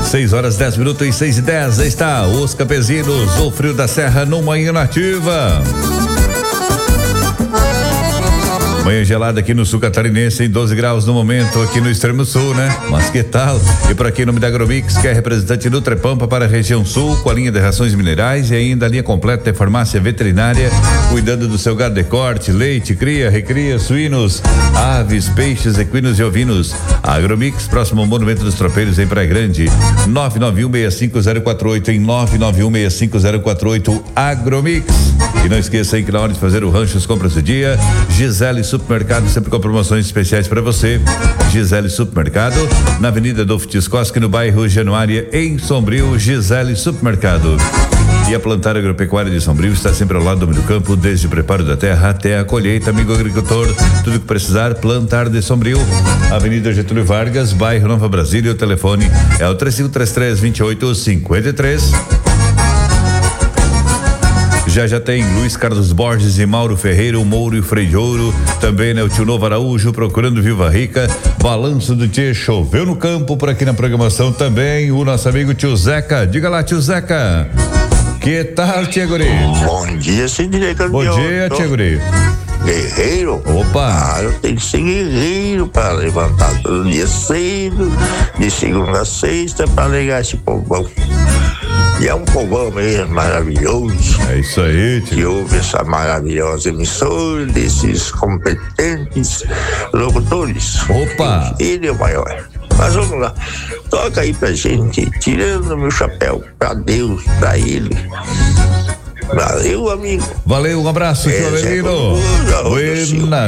6:10, 6:10. Está os campesinos, o frio da serra no Manhã Nativa. Manhã gelada aqui no sul catarinense, em 12 graus no momento, aqui no extremo sul, né? Mas que tal? E por aqui, em nome da Agromix, que é representante do Trepampa para a região sul, com a linha de rações minerais e ainda a linha completa de farmácia veterinária, cuidando do seu gado de corte, leite, cria, recria, suínos, aves, peixes, equinos e ovinos. A Agromix, próximo ao Monumento dos Tropeiros, em Praia Grande. 991-65048, em 991-65048, Agromix. E não esqueça aí que na hora de fazer o rancho, as compras do dia, Gisele Supermercado, sempre com promoções especiais para você. Gisele Supermercado, na Avenida Adolfo Tiscoski, no bairro Januária, em Sombrio. Gisele Supermercado. E a Plantar Agropecuária de Sombrio está sempre ao lado do meio do campo, desde o preparo da terra até a colheita. Amigo agricultor, tudo que precisar, Plantar de Sombrio. Avenida Getúlio Vargas, bairro Nova Brasília. O telefone é o 3533-2853. Já tem Luiz Carlos Borges e Mauro Ferreira, o Mouro e o Frei de Ouro. Também, né, o tio Novo Araújo, procurando Viva Rica. Balanço do Tchê, choveu no campo. Por aqui na programação também o nosso amigo tio Zeca. Diga lá, tio Zeca. Que tal, tia Guri? Bom dia, Sidney Campeão. Bom dia, tia Guri. Guerreiro? Opa! Eu tenho que ser guerreiro para levantar todo dia cedo, de segunda a sexta, para ligar esse povão. E é um povão mesmo maravilhoso. É isso aí, tio. Que ouve essa maravilhosa emissora desses competentes locutores. Opa! Ele é o maior. Mas vamos lá, toca aí pra gente, tirando meu chapéu pra Deus, pra ele. Valeu, amigo. Valeu, um abraço, tio Avelino. Buena